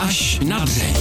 Až na dřeň.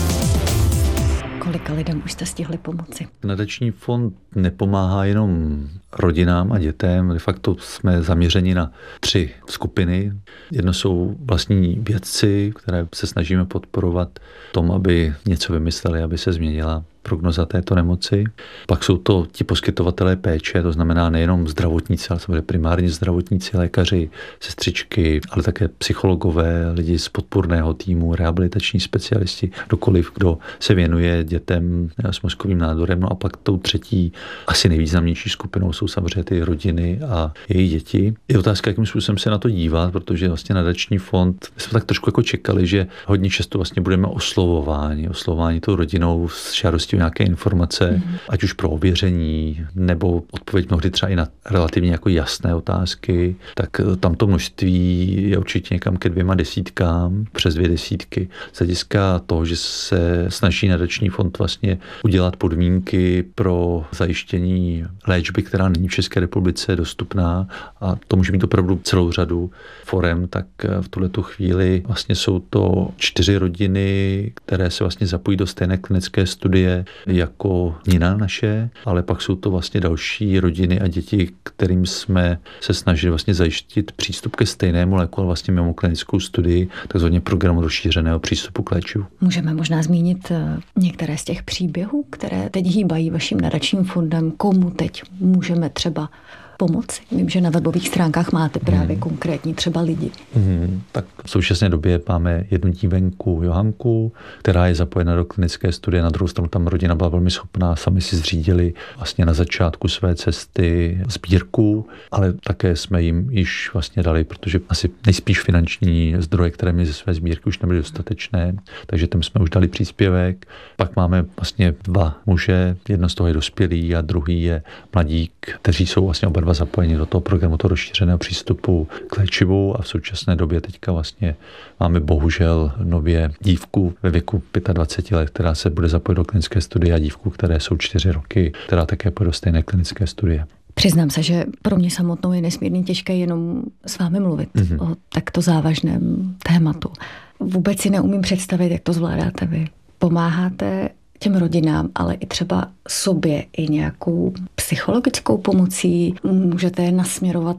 Kolika lidem už jste stihli pomoci? Nadační fond nepomáhá jenom rodinám a dětem. De facto jsme zaměřeni na 3 skupiny. Jedno jsou vlastní vědci, které se snažíme podporovat v tom, aby něco vymysleli, aby se změnila prognoza této nemoci. Pak jsou to ti poskytovatelé péče, to znamená nejenom zdravotníci, ale samozřejmě primárně zdravotníci, lékaři, sestřičky, ale také psychologové, lidi z podpůrného týmu, rehabilitační specialisti, kdokoliv, kdo se věnuje dětem s mozkovým nádorem. No a pak tou třetí, asi nejvýznamnější skupinou jsou samozřejmě ty rodiny a jejich děti. Je otázka, jakým způsobem se na to dívat, protože vlastně nadační fond, my jsme tak trošku jako čekali, že hodně často vlastně budeme oslovováni tou rodinou s žádostí nějaké informace, ať už pro ověření, nebo odpověď mnohdy třeba i na relativně jako jasné otázky, tak tam to množství je určitě někam ke 2 desítkám, přes 2 desítky. Z hlediska toho, že se snaží nadační fond vlastně udělat podmínky pro zajištění léčby, která není v České republice dostupná, a to může mít opravdu celou řadu forem, tak v tuhletu chvíli vlastně jsou to 4 rodiny, které se vlastně zapojí do stejné klinické studie jako Nina naše, ale pak jsou to vlastně další rodiny a děti, kterým jsme se snažili vlastně zajistit přístup ke stejnému léku, ale vlastně mimo klinickou studii, takzvaně programu rozšířeného přístupu k léčivu. Můžeme možná zmínit některé z těch příběhů, které teď hýbají vaším nadačním fondem, komu teď můžeme třeba pomoci? Vím, že na webových stránkách máte právě konkrétní třeba lidi. Tak v současné době máme jednu dívenku Johanku, která je zapojena do klinické studie. Na druhou stranu tam rodina byla velmi schopná, sami si zřídili vlastně na začátku své cesty sbírku, ale také jsme jim již vlastně dali, protože asi nejspíš finanční zdroje, které měly ze své sbírky, už nebyly dostatečné, takže tam jsme už dali příspěvek. Pak máme vlastně 2 muže, jedno z toho je dospělý a druhý je mladík, kteří jsou vlastně oba zapojení do toho programu toho rozšířeného přístupu k léčivu, a v současné době teďka vlastně máme bohužel nově dívku ve věku 25 let, která se bude zapojit do klinické studie, a dívku, které jsou 4 roky, která také půjde do stejné klinické studie. Přiznám se, že pro mě samotnou je nesmírně těžké jenom s vámi mluvit o takto závažném tématu. Vůbec si neumím představit, jak to zvládáte vy. Pomáháte těm rodinám, ale i třeba sobě i nějakou psychologickou pomocí. Můžete je nasměrovat